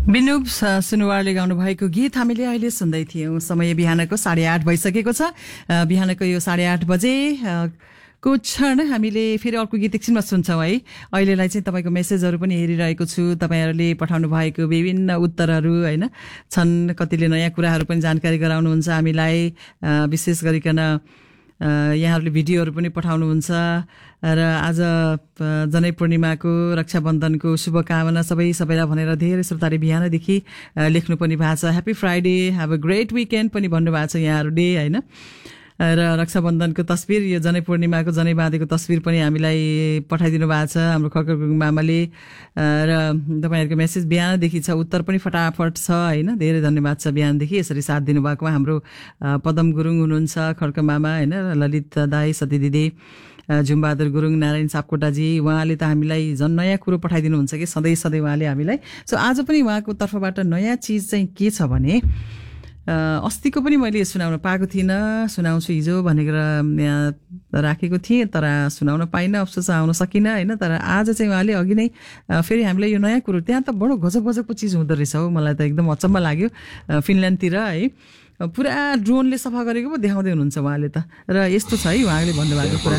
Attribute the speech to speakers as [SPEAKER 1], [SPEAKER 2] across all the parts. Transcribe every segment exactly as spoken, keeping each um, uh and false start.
[SPEAKER 1] बिनुब सुनुवारले गाउनु भएको गीत हामीले अहिले सुन्दै थियौं। समय बिहानको साढे आठ भइसकेको छ। बिहानको यो साढे आठ बजे को क्षण हामीले फेरि अर्को गीत एकछिनमा सुन्छौँ है। अहिलेलाई चाहिँ तपाईँको मेसेजहरू पनि हेरिरहेको छु। तपाईँहरूले पठाउनु भएको विभिन्न उत्तरहरू होइन छन्। कतिले नयाँ कुराहरू पनि जानकारी गराउनुहुन्छ हामीलाई। विशेष गरिकन यहाँहरूले भिडियोहरू पनि पठाउनुहुन्छ र आज जनै पूर्णिमाको रक्षाबन्धनको शुभकामना सबै सबैलाई भनेर धेरै श्रोताले बिहानदेखि लेख्नु पनि भएको छ। Happy Friday, have a great weekend पनि भन्नुभएको छ यहाँहरूले होइन। र रक्षाबन्धनको तस्बिर, यो जनै पूर्णिमाको जनै बाँधेको तस्बिर पनि हामीलाई पठाइदिनु भएको छ हाम्रो खकर गुरुङ मामाले। र तपाईँहरूको मेसेज बिहानदेखि छ, उत्तर पनि फटाफट छ होइन। धेरै धन्यवाद छ बिहानदेखि यसरी साथ दिनुभएकोमा। हाम्रो पदम गुरुङ हुनुहुन्छ, खड्क मामा होइन, ललित दाई, सती दिदी, झुमबहादुर गुरुङ, नारायण सापकोटाजी, उहाँले त हामीलाई झन् नयाँ कुरो पठाइदिनुहुन्छ कि सधैँ सधैँ उहाँले हामीलाई। सो आज पनि उहाँको तर्फबाट नयाँ चिज चाहिँ के छ भने अस्तिको पनि मैले सुनाउन पाएको थिइनँ, सुनाउँछु हिजो भनेर यहाँ राखेको थिएँ तर सुनाउन पाइनँ, अफसोस आउन सकिनँ होइन। तर आज चाहिँ उहाँले अघि नै फेरि हामीलाई यो नयाँ कुरो, त्यहाँ त बडो गजब गजबको चिज हुँदो रहेछ हौ। मलाई त एकदम अचम्म लाग्यो। फिनल्यान्डतिर है पुरा ड्रोनले सफा गरेको पो देखाउँदै हुनुहुन्छ उहाँले त। र यस्तो छ है उहाँले भन्नुभएको कुरा।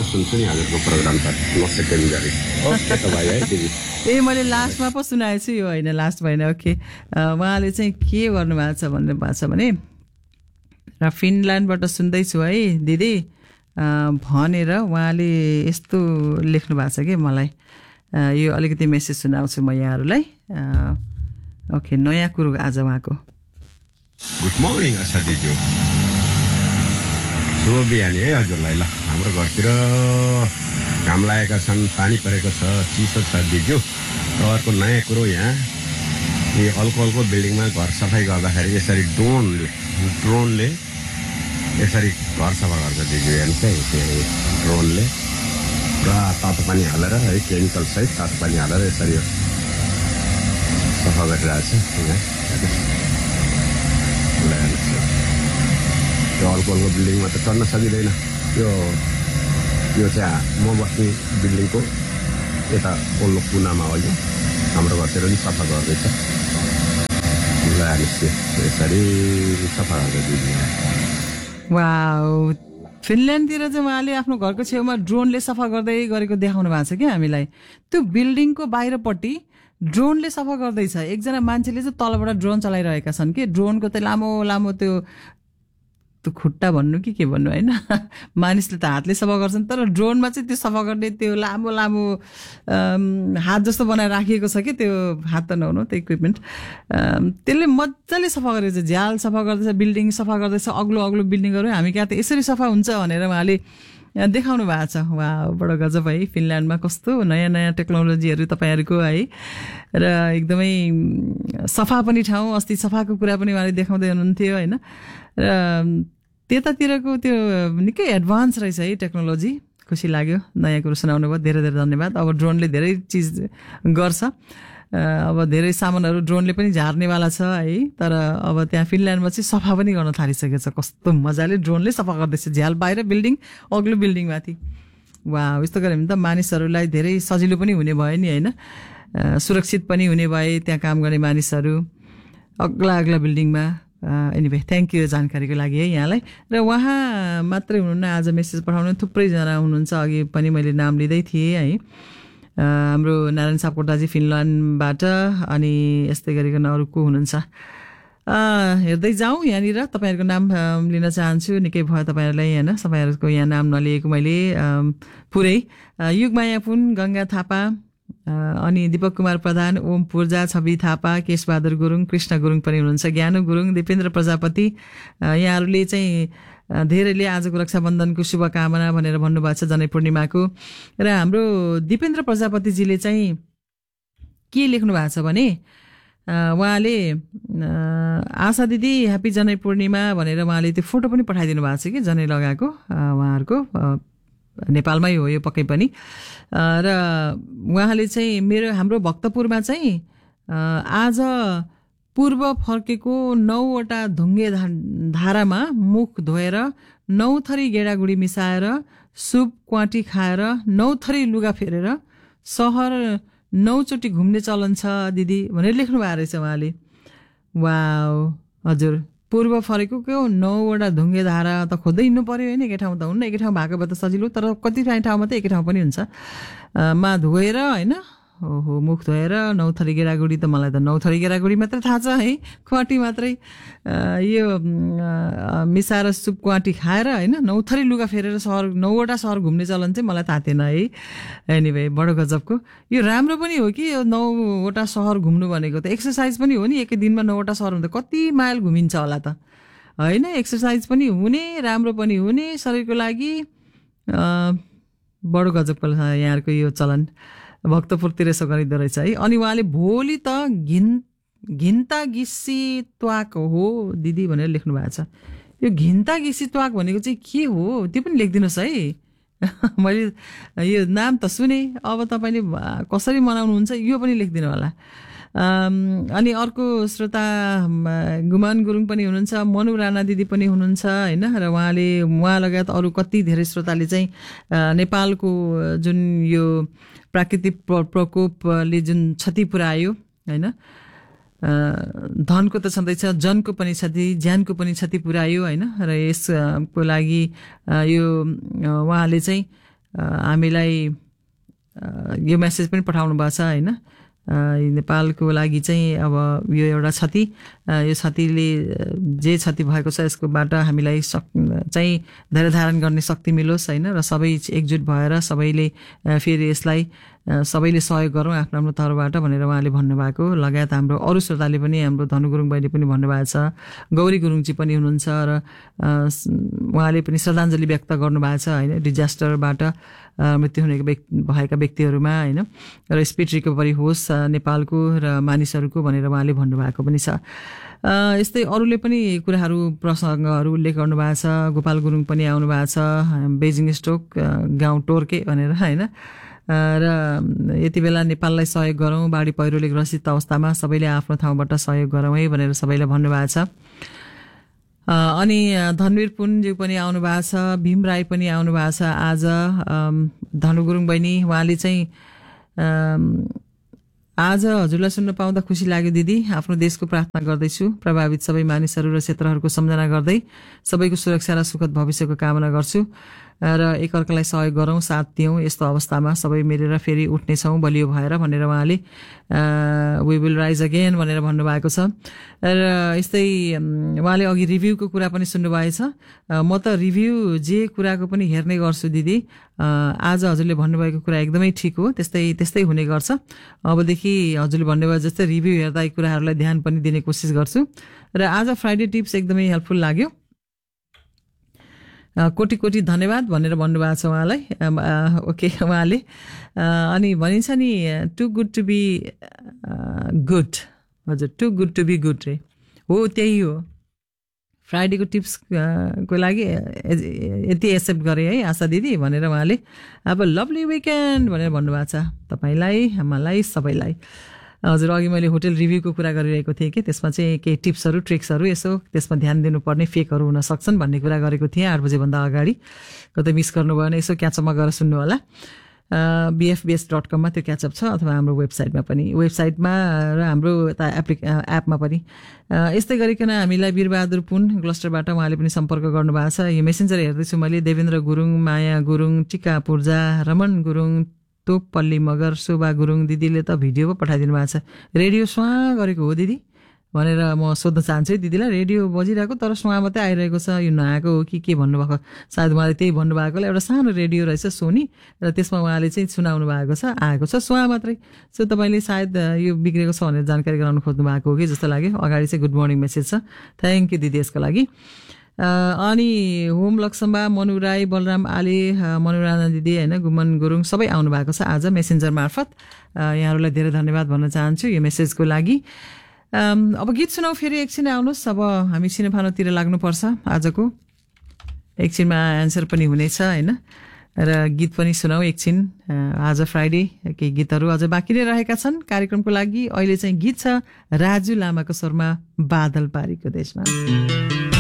[SPEAKER 1] ए मैले लास्टमा पो सुनाएको छु यो होइन, लास्ट भएन। ओके, उहाँले चाहिँ के गर्नुभएको छ भन्नु भएको छ भने र फिनल्यान्डबाट सुन्दैछु है दिदी भनेर उहाँले यस्तो लेख्नु भएको छ कि मलाई। यो अलिकति मेसेज सुनाउँछु म यहाँहरूलाई। ओके, नयाँ कुरो आज उहाँको।
[SPEAKER 2] गुड मर्निङ आशा दिजु, शुभ बिहानी है हजुरलाई। ल हाम्रो घरतिर घाम लागेका छन्, पानी परेको छ, चिसो छ दिजु। र अर्को नयाँ कुरो, यहाँ यो अल्को अल्को बिल्डिङमा घर सफाइ गर्दाखेरि यसरी ड्रोनले ड्रोनले यसरी घर सफा गर्छ दिजु। हेर्नुहोस् है, त्यो ड्रोनले पुरा तातो पानी हालेर है, केमिकल सहित तातो पानी हालेर यसरी सफा गरिरहेछ यहाँ। त्यो अल्को अल्को बिल्डिङमा त चढ्न सकिँदैन। यो यो चाहिँ म बस्ने बिल्डिङको यता पल्लो कुनामा हो यो, हाम्रो घरतिर पनि सफा गर्दैछ। यसरी सफा गर्दै।
[SPEAKER 1] वाउ, फिनल्यान्डतिर चाहिँ उहाँले आफ्नो घरको छेउमा ड्रोनले सफा गर्दै गरेको देखाउनु भएको छ क्या हामीलाई। त्यो बिल्डिङको बाहिरपट्टि ड्रोनले सफा गर्दैछ। एकजना मान्छेले चाहिँ तलबाट ड्रोन चलाइरहेका छन् कि ड्रोनको त्यो लामो लामो त्यो त्यो खुट्टा भन्नु कि के भन्नु होइन, मानिसले त हातले सफा गर्छन् तर ड्रोनमा चाहिँ त्यो सफा गर्ने त्यो लामो लामो हात जस्तो बनाएर राखिएको छ कि त्यो हात त नहुनु त्यो इक्विपमेन्ट, त्यसले मजाले सफा गरेको छ। झ्याल सफा गर्दैछ, बिल्डिङ सफा गर्दैछ, अग्लो अग्लो बिल्डिङहरू। हामी कहाँ त यसरी सफा हुन्छ भनेर उहाँले देखाउनु भएको छ। वा, बडो गजब है। फिनल्यान्डमा कस्तो नयाँ नयाँ टेक्नोलोजीहरू तपाईँहरूको है। र एकदमै सफा पनि ठाउँ। अस्ति सफाको कुरा पनि उहाँले देखाउँदै हुनुहुन्थ्यो होइन। र त्यतातिरको त्यो निकै एडभान्स रहेछ है टेक्नोलोजी। खुसी लाग्यो, नयाँ कुरो सुनाउनु भयो, धेरै धेरै धन्यवाद। अब ड्रोनले धेरै चिज गर्छ, अब धेरै सामानहरू ड्रोनले पनि झार्नेवाला छ है। तर अब त्यहाँ फिनल्यान्डमा चाहिँ सफा पनि गर्न थालिसकेको छ। कस्तो मजाले ड्रोनले सफा गर्दैछ, झ्याल बाहिर बिल्डिङ, अग्लो बिल्डिङ माथि। वा, यस्तो गऱ्यो भने त मानिसहरूलाई धेरै सजिलो पनि हुने भयो नि होइन, सुरक्षित पनि हुने भए त्यहाँ काम गर्ने मानिसहरू अग्ला अग्ला बिल्डिङमा। एनिवे, थ्याङ्क यू जानकारीको लागि है यहाँलाई। र उहाँ मात्रै हुनुहुन्न, आज मेसेज पठाउनु थुप्रैजना हुनुहुन्छ। अघि पनि मैले नाम लिँदै थिएँ है। हाम्रो नारायण सापकोटाजी फिनल्यान्डबाट, अनि यस्तै गरिकन अरू को हुनुहुन्छ हेर्दै जाउँ यहाँनिर। तपाईँहरूको नाम लिन चाहन्छु, निकै भयो तपाईँहरूलाई होइन, तपाईँहरूको यहाँ नाम नलिएको मैले पुरै। युगमाया पुन, गङ्गा थापा, अनि दिपक कुमार प्रधान, ओम पूर्जा, छवि थापा, केशबहादुर गुरुङ, कृष्ण गुरुङ पनि हुनुहुन्छ, ज्ञानु गुरुङ, दिपेन्द्र प्रजापति। यहाँहरूले चाहिँ धेरैले आजको रक्षाबन्धनको शुभकामना भनेर भन्नुभएको छ, जनै पूर्णिमाको। र हाम्रो दिपेन्द्र प्रजापतिजीले चाहिँ के लेख्नु भएको छ भने उहाँले आशा दिदी ह्याप्पी जनै पूर्णिमा भनेर उहाँले त्यो फोटो पनि पठाइदिनु भएको छ कि जनै लगाएको उहाँहरूको। नेपालमै हो यो पक्कै पनि। र उहाँले चाहिँ मेरो हाम्रो भक्तपुरमा चाहिँ आज पूर्व फर्केको नौवटा ढुङ्गे धारामा मुख धोएर नौ थरी गेडागुडी मिसाएर सुप क्वाटी खाएर नौ थरी लुगा फेरेर सहर नौचोटि घुम्ने चलन छ दिदी भनेर लेख्नु भएको रहेछ उहाँले। वाउ हजुर, पूर्व फरेको के हो नौवटा ढुङ्गे धारा त खोज्दै हिँड्नु पर्यो होइन, एकै ठाउँ त हुन्न, एकै ठाउँ भएको भए त सजिलो, तर कतिपय ठाउँमा त एकै ठाउँ पनि हुन्छ। मा धोएर होइन, ओहो मुख धोएर नौ थरी गेडागुडी त मलाई त नौ थरी गेडागुडी मात्रै थाहा छ है, क्वाटी मात्रै यो मिसाएर सुप क्वाटी खाएर होइन नौ थरी लुगा फेरेर सहर नौवटा सहर घुम्ने चलन चाहिँ मलाई थाहा थिएन है। एनिवे बडो गजबको, यो राम्रो पनि हो कि यो नौवटा सहर घुम्नु भनेको त एक्सर्साइज पनि हो नि, एकै दिनमा नौवटा सहर हुँदा कति माइल घुमिन्छ होला त होइन, एक्सर्साइज पनि हुने राम्रो पनि हुने शरीरको लागि। बडो गजबको यहाँहरूको यो चलन भक्तपुरतिर यसो गरिँदो रहेछ है। अनि उहाँले भोलि त घिन घिन्ता गिसी त्वाक हो दिदी भनेर लेख्नु भएको छ। यो घिन्ता गिसी त्वाक भनेको चाहिँ के हो त्यो पनि लेखिदिनुहोस् है। मैले यो नाम त सुने, अब तपाईँले कसरी मनाउनुहुन्छ यो पनि लेखिदिनु होला। अनि अर्को श्रोता गुमान गुरुङ पनि हुनुहुन्छ, मनु राणा दिदी पनि हुनुहुन्छ होइन, र उहाँले उहाँ लगायत अरू कति धेरै श्रोताले चाहिँ नेपालको जुन यो प्राकृतिक प्रकोपले जुन क्षति पुर्यायो होइन, धनको त छँदैछ, जनको पनि क्षति, ज्यानको पनि क्षति पुर्यायो होइन, र यसको लागि यो उहाँले चाहिँ हामीलाई यो मेसेज पनि पठाउनु भएको छ होइन। नेपालको लागि चाहिँ अब यो एउटा क्षति, यो क्षतिले जे क्षति भएको छ यसकोबाट हामीलाई सक चाहिँ धैर्य धारण गर्ने शक्ति मिलोस् होइन, र सबै एकजुट भएर सबैले फेरि यसलाई सबैले सहयोग गरौँ आफ्नो आफ्नो तर्फबाट भनेर उहाँले भन्नुभएको। लगायत हाम्रो अरू श्रोताले पनि, हाम्रो धनु गुरुङ बहिनी पनि भन्नुभएको छ, गौरी गुरुङजी पनि हुनुहुन्छ, र उहाँले पनि श्रद्धाञ्जली व्यक्त गर्नुभएको छ होइन, डिजास्टरबाट मृत्यु हुने भएका व्यक्तिहरूमा होइन, र स्पिड रिकभरी होस् नेपालको र मानिसहरूको भनेर उहाँले भन्नुभएको पनि छ। यस्तै अरूले पनि कुराहरू प्रसङ्गहरू उल्लेख गर्नुभएको छ। गोपाल गुरुङ पनि आउनु भएको छ, बेजिङ स्टोक गाउँ टोर्के भनेर होइन, र यति बेला नेपाललाई सहयोग गरौँ, बाढी पहिरोले ग्रसित अवस्थामा सबैले आफ्नो ठाउँबाट सहयोग गरौँ है भनेर सबैलाई भन्नुभएको छ। अनि धनवीर पुनज्यू पनि आउनु भएको छ, भीम राई पनि आउनु भएको छ आज। धनु गुरुङ बहिनी उहाँले चाहिँ आज हजुरलाई सुन्न पाउँदा खुसी लाग्यो दिदी, आफ्नो देशको प्रार्थना गर्दैछु, प्रभावित सबै मानिसहरू र क्षेत्रहरूको सम्झना गर्दै सबैको सुरक्षा र सुखद भविष्यको कामना गर्छु, र एकअर्कालाई सहयोग गरौँ, साथ दियौँ, यस्तो अवस्थामा सबै मिलेर फेरि उठ्नेछौँ बलियो भएर भनेर उहाँले वी विल राइज अगेन भनेर भन्नुभएको छ। र यस्तै उहाँले अघि रिभ्यूको कुरा पनि सुन्नुभएछ। म त रिभ्यू जे कुराको पनि हेर्ने गर्छु दिदी, आज हजुरले भन्नुभएको कुरा एकदमै ठिक हो, त्यस्तै त्यस्तै हुने गर्छ। अबदेखि हजुरले भन्नुभयो जस्तै रिभ्यू हेर्दा यी कुराहरूलाई ध्यान पनि दिने कोसिस गर्छु। र आज फ्राइडे टिप्स एकदमै हेल्पफुल लाग्यो, कोटी कोटी धन्यवाद भनेर भन्नुभएको छ उहाँलाई। ओके उहाँले अनि भनिन्छ नि to good to be good, हजुर to good to be good रे हो, त्यही हो। फ्राइडेको टिप्स को लागि यति एक्सेप्ट गरेँ है आशा दिदी भनेर उहाँले। अब लभली विकेन्ड भनेर भन्नुभएको छ तपाईँलाई, मलाई, सबैलाई। हजुर अघि मैले होटल रिभ्यूको कुरा गरिरहेको थिएँ कि त्यसमा चाहिँ केही टिप्सहरू ट्रिक्सहरू यसो त्यसमा ध्यान दिनुपर्ने फेकहरू हुन सक्छन् भन्ने कुरा गरेको थिएँ आठ बजेभन्दा अगाडि। कतै मिस गर्नुभयो भने यसो क्याचअपमा गएर सुन्नु होला। बिएफबिएस डट कममा त्यो क्याचअप छ, अथवा हाम्रो वेबसाइटमा पनि, वेबसाइटमा र हाम्रो यता एप्लिक एपमा पनि। यस्तै गरिकन हामीलाई वीरबहादुर पुन क्लस्टरबाट उहाँले पनि सम्पर्क गर्नुभएको छ। यो मेसेन्जर हेर्दैछु मैले, देवेन्द्र गुरुङ, माया गुरुङ, टिका पूर्जा, रमन गुरुङ, तोपल्ली मगर, शोभा गुरुङ दिदीले त भिडियो पो पठाइदिनु भएको छ। रेडियो स्वाँ गरेको हो दिदी भनेर म सोध्न चाहन्छु है दिदीलाई। रेडियो बजिरहेको तर स्वाँ मात्रै आइरहेको छ, यो नआएको हो कि के भन्नुभएको, सायद उहाँले त्यही भन्नुभएकोलाई एउटा सानो रेडियो रहेछ सोनी, र त्यसमा उहाँले चाहिँ सुनाउनु भएको छ, आएको छ स्वाँ मात्रै। सो तपाईँले सायद यो बिग्रेको छ भनेर जानकारी गराउनु खोज्नु भएको हो कि जस्तो लाग्यो। अगाडि चाहिँ गुड मर्निङ मेसेज छ, थ्याङ्क यू दिदी यसको लागि। अनि होम लक्ष्मबा, मनु राई, बलराम आले, मनुराना दिदी होइन, गुमन गुरुङ सबै आउनु भएको छ आज मेसेन्जर मार्फत। यहाँहरूलाई धेरै धन्यवाद भन्न चाहन्छु यो मेसेजको लागि। अब गीत सुनाऊ फेरि एकछिन आउनुहोस्, अब हामी सिनेफानोतिर लाग्नुपर्छ आजको। एकछिनमा एन्सर पनि हुनेछ होइन, र गीत पनि सुनाऊ एकछिन। आज फ्राइडे केही गीतहरू अझ बाँकी नै रहेका छन् कार्यक्रमको लागि। अहिले चाहिँ गीत छ राजु लामाको स्वरमा, बादल पारीको देशमा।